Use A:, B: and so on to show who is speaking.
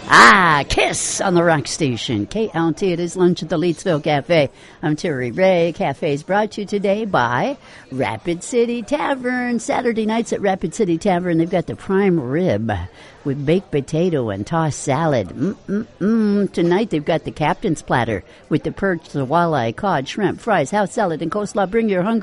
A: Kiss on the Rock Station. KLT, it is lunch at the Leedsville Cafe. I'm Terry Ray. Cafe is brought to you today by Rapid City Tavern. Saturday nights at Rapid City Tavern, they've got the prime rib with baked potato and tossed salad. Tonight they've got the captain's platter with the perch, the walleye, cod, shrimp, fries, house salad, and coleslaw. Bring your hunger